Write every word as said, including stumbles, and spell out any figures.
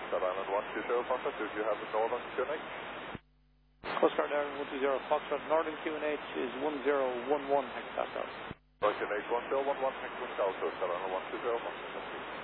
Hotel Island one two zero Foxtrot, do you have the Northern Q N H? Coast Guard Island one two zero Foxtrot, Northern Q N H is one zero one one hectopascal. Q N H one zero one one hectopascal, Hotel Island one two zero Foxtrot.